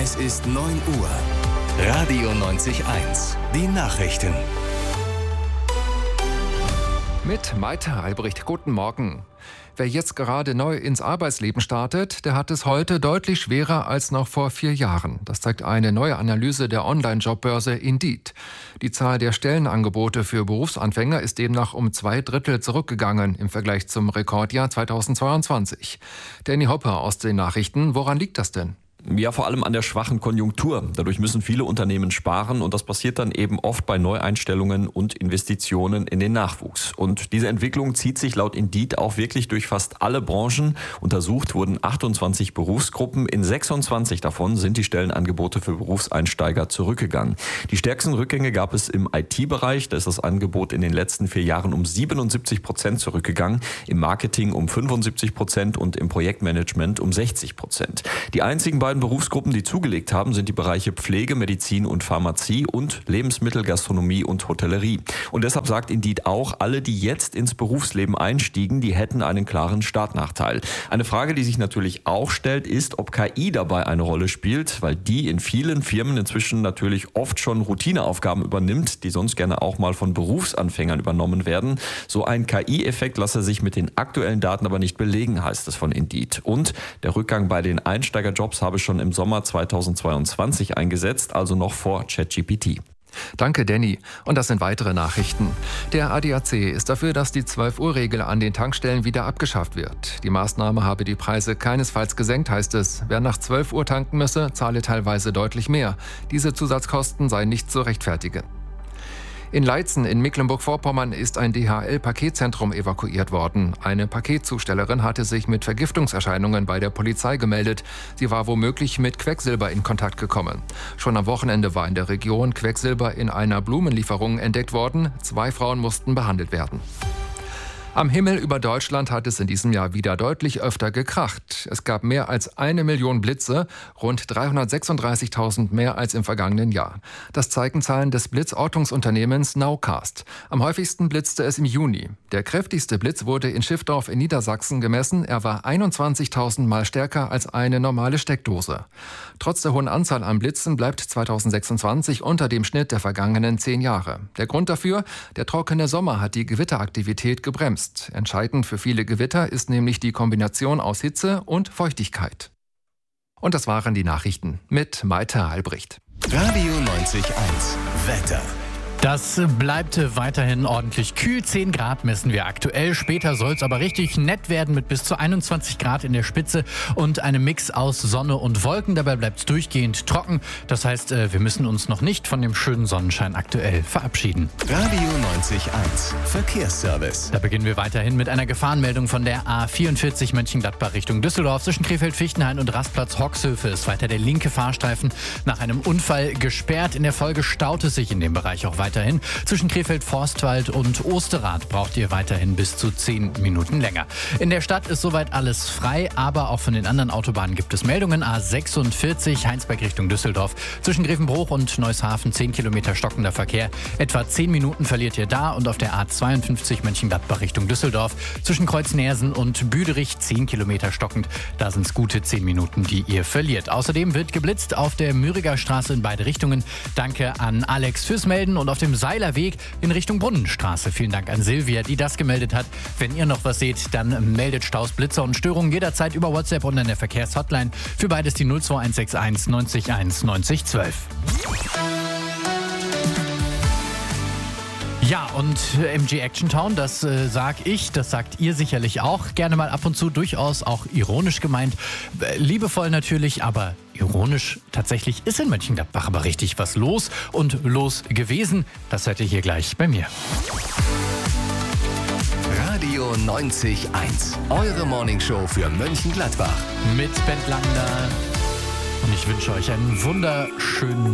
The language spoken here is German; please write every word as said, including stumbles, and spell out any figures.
Es ist neun Uhr. Radio neunzig Komma eins. Die Nachrichten. Mit Maite Albrecht. Guten Morgen. Wer jetzt gerade neu ins Arbeitsleben startet, der hat es heute deutlich schwerer als noch vor vier Jahren. Das zeigt eine neue Analyse der Online-Jobbörse Indeed. Die Zahl der Stellenangebote für Berufsanfänger ist demnach um zwei Drittel zurückgegangen im Vergleich zum Rekordjahr zweitausendzweiundzwanzig. Danny Hopper aus den Nachrichten. Woran liegt das denn? Ja, vor allem an der schwachen Konjunktur. Dadurch müssen viele Unternehmen sparen und das passiert dann eben oft bei Neueinstellungen und Investitionen in den Nachwuchs. Und diese Entwicklung zieht sich laut Indeed auch wirklich durch fast alle Branchen. Untersucht wurden achtundzwanzig Berufsgruppen. In sechsundzwanzig davon sind die Stellenangebote für Berufseinsteiger zurückgegangen. Die stärksten Rückgänge gab es im I T-Bereich. Da ist das Angebot in den letzten vier Jahren um siebenundsiebzig Prozent zurückgegangen, im Marketing um fünfundsiebzig Prozent und im Projektmanagement um sechzig Prozent. Die einzigen beiden Berufsgruppen, die zugelegt haben, sind die Bereiche Pflege, Medizin und Pharmazie und Lebensmittel, Gastronomie und Hotellerie. Und deshalb sagt Indeed auch, alle, die jetzt ins Berufsleben einstiegen, die hätten einen klaren Startnachteil. Eine Frage, die sich natürlich auch stellt, ist, ob K I dabei eine Rolle spielt, weil die in vielen Firmen inzwischen natürlich oft schon Routineaufgaben übernimmt, die sonst gerne auch mal von Berufsanfängern übernommen werden. So ein K I-Effekt lasse sich mit den aktuellen Daten aber nicht belegen, heißt es von Indeed. Und der Rückgang bei den Einsteigerjobs habe schon im Sommer zweitausendzweiundzwanzig eingesetzt, also noch vor ChatGPT. Danke, Danny. Und das sind weitere Nachrichten. Der A D A C ist dafür, dass die zwölf Uhr Regel an den Tankstellen wieder abgeschafft wird. Die Maßnahme habe die Preise keinesfalls gesenkt, heißt es. Wer nach zwölf Uhr tanken müsse, zahle teilweise deutlich mehr. Diese Zusatzkosten seien nicht zu rechtfertigen. In Leitzen in Mecklenburg-Vorpommern ist ein D H L-Paketzentrum evakuiert worden. Eine Paketzustellerin hatte sich mit Vergiftungserscheinungen bei der Polizei gemeldet. Sie war womöglich mit Quecksilber in Kontakt gekommen. Schon am Wochenende war in der Region Quecksilber in einer Blumenlieferung entdeckt worden. Zwei Frauen mussten behandelt werden. Am Himmel über Deutschland hat es in diesem Jahr wieder deutlich öfter gekracht. Es gab mehr als eine Million Blitze, rund dreihundertsechsunddreißigtausend mehr als im vergangenen Jahr. Das zeigen Zahlen des Blitzortungsunternehmens Nowcast. Am häufigsten blitzte es im Juni. Der kräftigste Blitz wurde in Schiffdorf in Niedersachsen gemessen. Er war einundzwanzigtausend Mal stärker als eine normale Steckdose. Trotz der hohen Anzahl an Blitzen bleibt zweitausendsechsundzwanzig unter dem Schnitt der vergangenen zehn Jahre. Der Grund dafür? Der trockene Sommer hat die Gewitteraktivität gebremst. Entscheidend für viele Gewitter ist nämlich die Kombination aus Hitze und Feuchtigkeit. Und das waren die Nachrichten mit Maite Albrecht. Radio neunzig Komma eins. Wetter. Das bleibt weiterhin ordentlich kühl. zehn Grad messen wir aktuell. Später soll es aber richtig nett werden mit bis zu einundzwanzig Grad in der Spitze und einem Mix aus Sonne und Wolken. Dabei bleibt es durchgehend trocken. Das heißt, wir müssen uns noch nicht von dem schönen Sonnenschein aktuell verabschieden. Radio neunzig Komma eins. Verkehrsservice. Da beginnen wir weiterhin mit einer Gefahrenmeldung von der A vierundvierzig Mönchengladbach Richtung Düsseldorf. Zwischen Krefeld-Fichtenhain und Rastplatz Hoxhöfe ist weiter der linke Fahrstreifen nach einem Unfall gesperrt. In der Folge staut es sich in dem Bereich auch weiter. Weiterhin. Zwischen Krefeld-Forstwald und Osterath braucht ihr weiterhin bis zu zehn Minuten länger. In der Stadt ist soweit alles frei, aber auch von den anderen Autobahnen gibt es Meldungen. A sechsundvierzig Heinsberg Richtung Düsseldorf. Zwischen Grevenbruch und Neushafen zehn Kilometer stockender Verkehr. Etwa zehn Minuten verliert ihr da und auf der A zweiundfünfzig Mönchengladbach Richtung Düsseldorf. Zwischen Kreuz-Nersen und Büderich zehn Kilometer stockend. Da sind es gute zehn Minuten, die ihr verliert. Außerdem wird geblitzt auf der Müriger Straße in beide Richtungen. Danke an Alex fürs Melden und auf dem Seilerweg in Richtung Brunnenstraße. Vielen Dank an Silvia, die das gemeldet hat. Wenn ihr noch was seht, dann meldet Staus, Blitzer und Störungen jederzeit über WhatsApp und an der Verkehrshotline. Für beides die null zwei eins sechs eins neunzig eins neunzig zwölf. Ja, und M G Action Town, das äh, sag ich, das sagt ihr sicherlich auch. Gerne mal ab und zu, durchaus auch ironisch gemeint. Äh, liebevoll natürlich, aber ironisch. Tatsächlich ist in Mönchengladbach aber richtig was los und los gewesen. Das hört ihr hier gleich bei mir. Radio neunzig Komma eins. Eure Morningshow für Mönchengladbach. Mit Bent Langer. Und ich wünsche euch einen wunderschönen